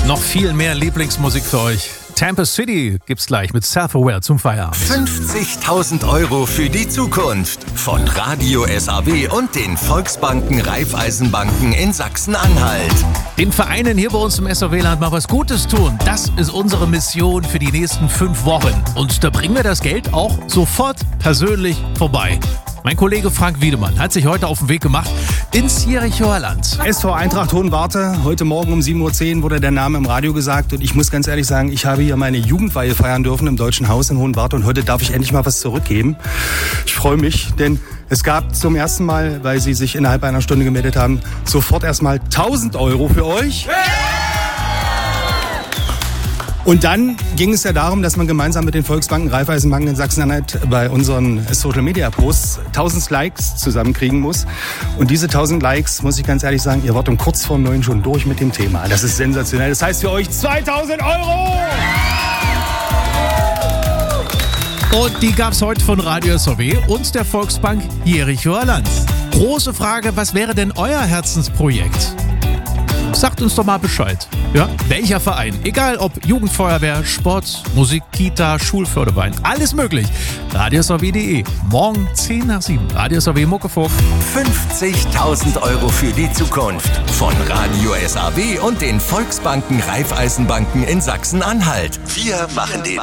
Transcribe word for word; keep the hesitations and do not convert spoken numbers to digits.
noch viel mehr Lieblingsmusik für euch. Tampa City gibt's gleich mit Self-Aware zum Feierabend. fünfzigtausend Euro für die Zukunft von Radio S A W und den Volksbanken Raiffeisenbanken in Sachsen-Anhalt. Den Vereinen hier bei uns im S A W-Land mal was Gutes tun. Das ist unsere Mission für die nächsten fünf Wochen. Und da bringen wir das Geld auch sofort persönlich vorbei. Mein Kollege Frank Wiedemann hat sich heute auf den Weg gemacht ins Jerichoer Land. S V Eintracht Hohenwarte, heute Morgen um sieben Uhr zehn wurde der Name im Radio gesagt und ich muss ganz ehrlich sagen, ich habe hier meine Jugendweihe feiern dürfen im Deutschen Haus in Hohenwarte und heute darf ich endlich mal was zurückgeben. Ich freue mich, denn es gab zum ersten Mal, weil Sie sich innerhalb einer Stunde gemeldet haben, sofort erstmal tausend Euro für euch. Und dann ging es ja darum, dass man gemeinsam mit den Volksbanken, Raiffeisenbanken in Sachsen-Anhalt bei unseren Social-Media-Posts tausend Likes zusammenkriegen muss. Und diese tausend Likes, muss ich ganz ehrlich sagen, ihr wart um kurz vor neun schon durch mit dem Thema. Das ist sensationell. Das heißt für euch zweitausend Euro! Und die gab's heute von Radio S A W und der Volksbank Jerichoer Land. Große Frage, was wäre denn euer Herzensprojekt? Sagt uns doch mal Bescheid. Ja? Welcher Verein? Egal ob Jugendfeuerwehr, Sport, Musik, Kita, Schulförderverein. Alles möglich. Radio S A W punkt de. Morgen zehn nach sieben. Radio S A W Muckefuck. fünfzigtausend Euro für die Zukunft von Radio S A W und den Volksbanken Raiffeisenbanken in Sachsen-Anhalt. Wir machen den